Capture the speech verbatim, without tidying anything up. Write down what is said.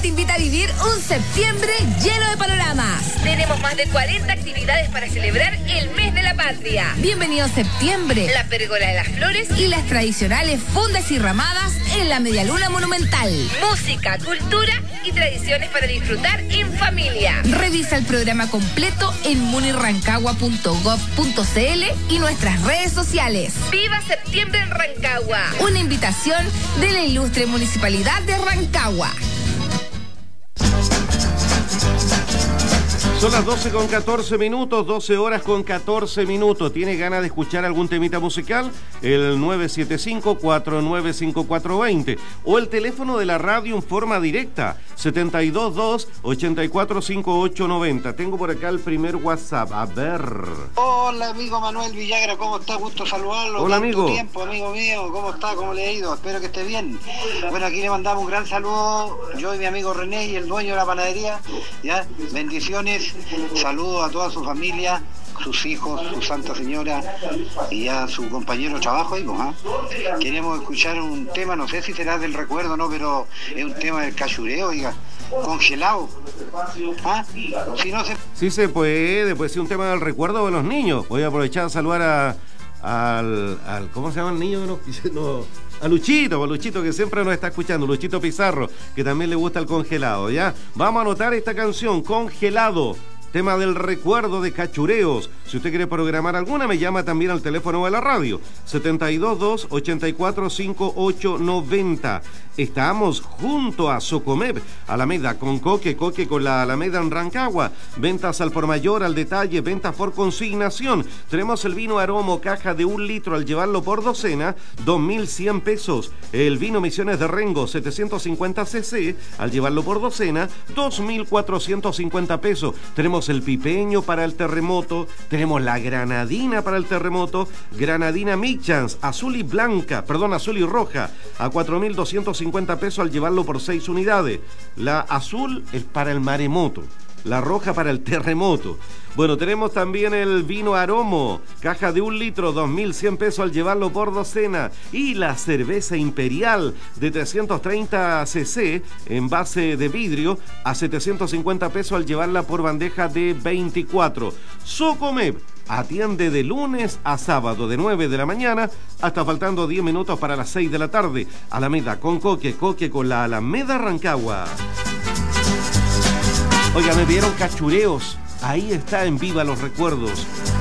te invita a vivir un septiembre lleno de panoramas. Tenemos más de cuarenta actividades para celebrar el mes de la patria. Bienvenido septiembre, la pérgola de las flores y las tradicionales fundas y ramadas en la Medialuna Monumental. Música, cultura y tradiciones para disfrutar en familia. Revisa el programa completo en munirancagua punto gov punto cl y nuestras redes sociales. ¡Viva septiembre en Rancagua! Una invitación de la ilustre Municipalidad de Rancagua. Son las doce con catorce minutos, doce horas con catorce minutos. ¿Tiene ganas de escuchar algún temita musical? El nueve siete cinco, cuatro nueve cinco cuatro dos cero o el teléfono de la radio en forma directa, setenta y dos dos, ochenta y cuatro cincuenta y ocho noventa. Tengo por acá el primer WhatsApp, a ver. Hola, amigo Manuel Villagra, ¿cómo está? Gusto saludarlo. Hola, Tanto amigo. tiempo, amigo mío, ¿cómo está? ¿Cómo le ha ido? Espero que esté bien. Bueno, aquí le mandamos un gran saludo, yo y mi amigo René y el dueño de la panadería, ¿ya? Bendiciones. Saludos a toda su familia, sus hijos, su Santa Señora y a su compañero de trabajo ahí, pues, ¿eh? Queremos escuchar un tema, no sé si será del recuerdo, ¿no? Pero es un tema del cachureo, oiga, congelado. ¿Ah? Si no se... Sí se puede, pues sí, un tema del recuerdo de los niños. Voy a aprovechar a saludar a, al, al... ¿Cómo se llama el niño? No, no, a Luchito, a Luchito que siempre nos está escuchando, Luchito Pizarro, que también le gusta el congelado, ¿ya? Vamos a anotar esta canción, Congelado. Tema del recuerdo de cachureos. Si usted quiere programar alguna, me llama también al teléfono de la radio, setenta y dos dos, ochenta y cuatro cincuenta y ocho noventa. Estamos junto a Socomeb, Alameda con Coque, Coque con la Alameda en Rancagua. Ventas al por mayor, al detalle, ventas por consignación. Tenemos el vino Aromo, caja de un litro al llevarlo por docena, dos mil cien pesos. El vino Misiones de Rengo, setecientos cincuenta cc, al llevarlo por docena, dos mil cuatrocientos cincuenta pesos. Tenemos el pipeño para el terremoto, tenemos la granadina para el terremoto, granadina Michans, azul y blanca, perdón, azul y roja, a cuatro mil doscientos cincuenta pesos al llevarlo por seis unidades. La azul es para el maremoto, la roja para el terremoto. Bueno, tenemos también el vino Aromo, caja de un litro, dos mil cien pesos al llevarlo por docena. Y la cerveza Imperial de trescientos treinta cc en base de vidrio a setecientos cincuenta pesos al llevarla por bandeja de veinticuatro. Socomeb atiende de lunes a sábado de nueve de la mañana hasta faltando diez minutos para las seis de la tarde. Alameda con Coque, Coque con la Alameda Rancagua. Oiga, me vieron cachureos. Ahí está en Viva los Recuerdos.